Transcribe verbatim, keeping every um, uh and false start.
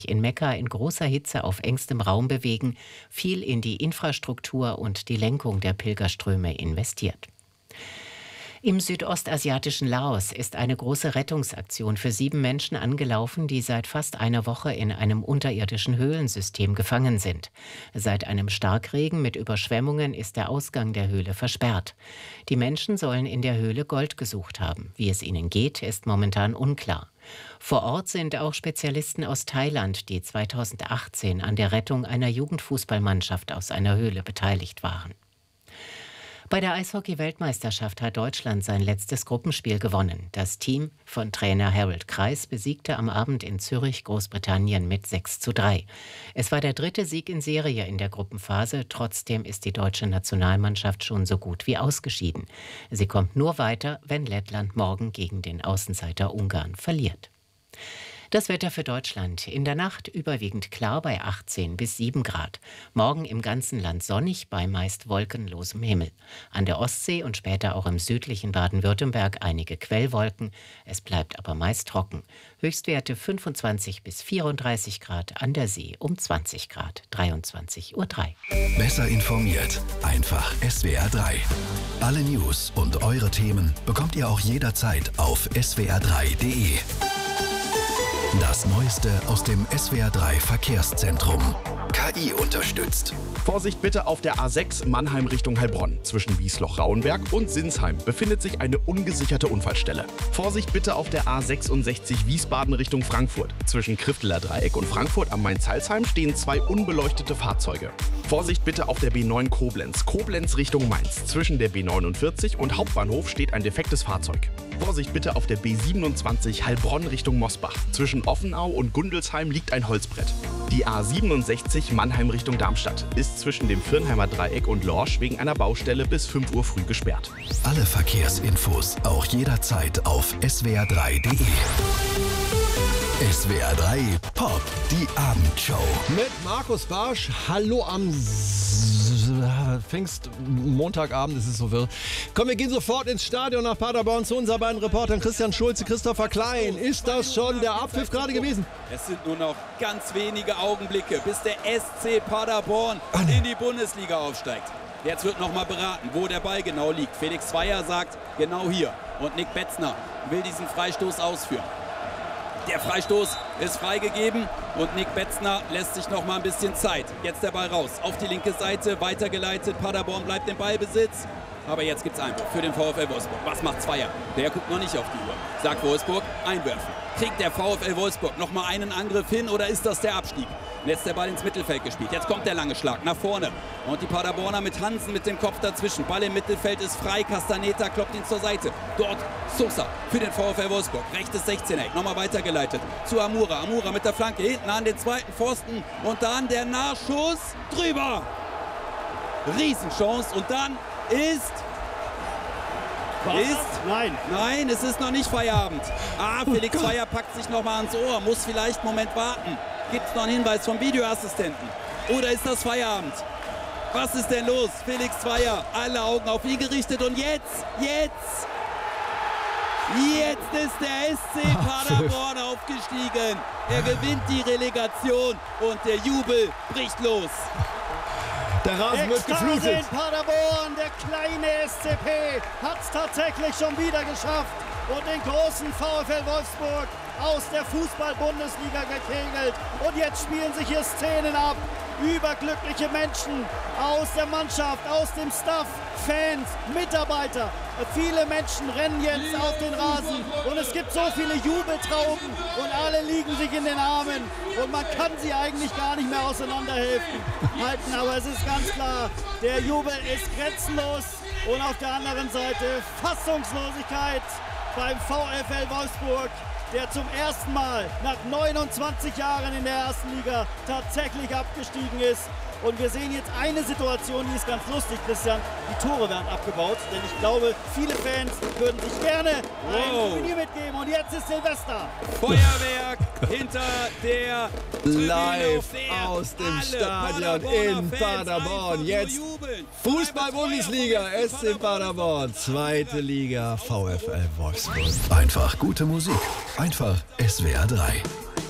in Mekka in großer Hitze auf engstem Raum bewegen, viel in die Infrastruktur und die Lenkung der Pilgerströme investiert. Im südostasiatischen Laos ist eine große Rettungsaktion für sieben Menschen angelaufen, die seit fast einer Woche in einem unterirdischen Höhlensystem gefangen sind. Seit einem Starkregen mit Überschwemmungen ist der Ausgang der Höhle versperrt. Die Menschen sollen in der Höhle Gold gesucht haben. Wie es ihnen geht, ist momentan unklar. Vor Ort sind auch Spezialisten aus Thailand, die zweitausendachtzehn an der Rettung einer Jugendfußballmannschaft aus einer Höhle beteiligt waren. Bei der Eishockey-Weltmeisterschaft hat Deutschland sein letztes Gruppenspiel gewonnen. Das Team von Trainer Harold Kreis besiegte am Abend in Zürich Großbritannien mit sechs zu drei. Es war der dritte Sieg in Serie in der Gruppenphase. Trotzdem ist die deutsche Nationalmannschaft schon so gut wie ausgeschieden. Sie kommt nur weiter, wenn Lettland morgen gegen den Außenseiter Ungarn verliert. Das Wetter für Deutschland. In der Nacht überwiegend klar bei achtzehn bis sieben Grad. Morgen im ganzen Land sonnig bei meist wolkenlosem Himmel. An der Ostsee und später auch im südlichen Baden-Württemberg einige Quellwolken. Es bleibt aber meist trocken. Höchstwerte fünfundzwanzig bis vierunddreißig Grad, an der See um zwanzig Grad. dreiundzwanzig Uhr drei. Besser informiert. Einfach S W R drei. Alle News und eure Themen bekommt ihr auch jederzeit auf S W R drei punkt de. Das Neueste aus dem S W R drei Verkehrszentrum. K I unterstützt. Vorsicht bitte auf der A sechs Mannheim Richtung Heilbronn. Zwischen Wiesloch-Rauenberg und Sinsheim befindet sich eine ungesicherte Unfallstelle. Vorsicht bitte auf der A sechsundsechzig Wiesbaden Richtung Frankfurt. Zwischen Krifteler Dreieck und Frankfurt am Main-Salzheim stehen zwei unbeleuchtete Fahrzeuge. Vorsicht bitte auf der B neun Koblenz. Koblenz Richtung Mainz. Zwischen der B neunundvierzig und Hauptbahnhof steht ein defektes Fahrzeug. Vorsicht bitte auf der B siebenundzwanzig Heilbronn Richtung Mosbach. Zwischen Offenau und Gundelsheim liegt ein Holzbrett. Die A siebenundsechzig Mannheim Richtung Darmstadt ist zwischen dem Firnheimer Dreieck und Lorsch wegen einer Baustelle bis fünf Uhr früh gesperrt. Alle Verkehrsinfos auch jederzeit auf S W R drei punkt de. S W R drei Pop, die Abendshow. Mit Markus Barsch. Hallo am Pfingstmontagabend, es ist so wirr. Komm, wir gehen sofort ins Stadion nach Paderborn zu unseren beiden Reportern Christian Schulze, Christopher Klein. Ist das schon der Abpfiff gerade gewesen? Es sind nur noch ganz wenige Augenblicke, bis der S C Paderborn in die Bundesliga aufsteigt. Jetzt wird nochmal beraten, wo der Ball genau liegt. Felix Zweier sagt, genau hier. Und Nick Betzner will diesen Freistoß ausführen. Der Freistoß ist freigegeben und Nick Betzner lässt sich noch mal ein bisschen Zeit. Jetzt der Ball raus, auf die linke Seite, weitergeleitet. Paderborn bleibt im Ballbesitz. Aber jetzt gibt es Einwurf für den VfL Wolfsburg. Was macht Zweier? Der guckt noch nicht auf die Uhr. Sagt Wolfsburg, einwerfen. Kriegt der VfL Wolfsburg noch mal einen Angriff hin oder ist das der Abstieg? Jetzt der Ball ins Mittelfeld gespielt. Jetzt kommt der lange Schlag nach vorne. Und die Paderborner mit Hansen mit dem Kopf dazwischen. Ball im Mittelfeld ist frei. Castaneta kloppt ihn zur Seite. Dort Sosa für den VfL Wolfsburg. Rechtes sechzehner-Eck. Nochmal weitergeleitet zu Amura. Amura mit der Flanke hinten an den zweiten Pfosten. Und dann der Nachschuss drüber. Riesenchance. Und dann ist... Was? Ist? Nein. Nein, es ist noch nicht Feierabend. Ah, Felix Zweier packt sich noch mal ans Ohr. Muss vielleicht einen Moment warten. Gibt es noch einen Hinweis vom Videoassistenten? Oder ist das Feierabend? Was ist denn los? Felix Zweier, alle Augen auf ihn gerichtet. Und jetzt, jetzt, jetzt ist der S C Paderborn aufgestiegen. Er gewinnt die Relegation und der Jubel bricht los. Der Rasen wird geflutet. in Paderborn, der kleine S C P hat es tatsächlich schon wieder geschafft und den großen VfL Wolfsburg aus der Fußball-Bundesliga gekegelt. Und jetzt spielen sich hier Szenen ab. Überglückliche Menschen aus der Mannschaft, aus dem Staff, Fans, Mitarbeiter. Viele Menschen rennen jetzt auf den Rasen und es gibt so viele Jubeltrauben und alle liegen sich in den Armen und man kann sie eigentlich gar nicht mehr auseinanderhelfen halten. Aber es ist ganz klar, der Jubel ist grenzenlos und auf der anderen Seite Fassungslosigkeit beim VfL Wolfsburg, der zum ersten Mal nach neunundzwanzig Jahren in der ersten Liga tatsächlich abgestiegen ist. Und wir sehen jetzt eine Situation, die ist ganz lustig, Christian. Die Tore werden abgebaut, denn ich glaube, viele Fans würden sich gerne ein Souvenir mitgeben. Und jetzt ist Silvester. Feuerwerk hinter der Live Tribüne, aus dem alle Stadion Paderborner in Fans Paderborn. einfach Jetzt nur jubeln. Fußball-Bundesliga, S C Paderborn, zweite Liga, VfL Wolfsburg. Einfach gute Musik. Einfach S W R drei.